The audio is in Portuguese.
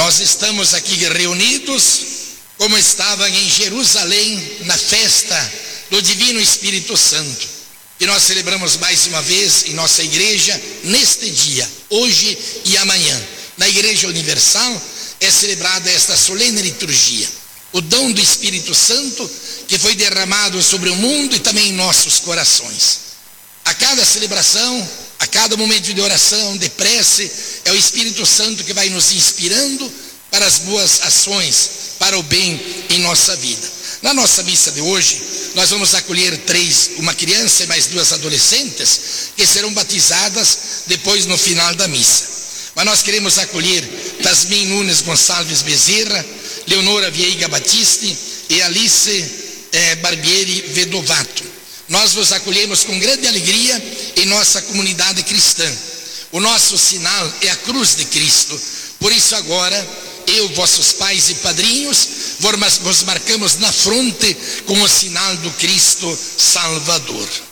Nós estamos aqui reunidos como estavam em Jerusalém na festa do Divino Espírito Santo, que nós celebramos mais uma vez em nossa igreja neste dia, hoje e amanhã. Na Igreja Universal é celebrada esta solene liturgia, o dom do Espírito Santo que foi derramado sobre o mundo e também em nossos corações. A cada celebração, a cada momento de oração, de prece, é o Espírito Santo que vai nos inspirando para as boas ações, para o bem em nossa vida. Na nossa missa de hoje, nós vamos acolher uma criança e mais 2 adolescentes que serão batizadas depois no final da missa. Mas nós queremos acolher Tasmin Nunes Gonçalves Bezerra, Leonora Vieiga Batiste e Alice Barbieri Vedovato. Nós vos acolhemos com grande alegria em nossa comunidade cristã. O nosso sinal é a cruz de Cristo. Por isso agora, eu, vossos pais e padrinhos, vos marcamos na fronte com o sinal do Cristo Salvador.